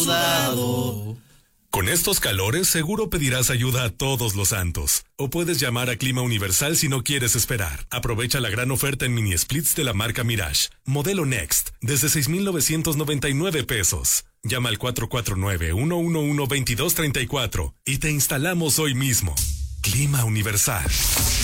Con estos calores seguro pedirás ayuda a todos los santos. O puedes llamar a Clima Universal si no quieres esperar. Aprovecha la gran oferta en mini splits de la marca Mirage. Modelo Next, desde 6,999 pesos. Llama al 449-111-2234 y te instalamos hoy mismo. Clima Universal.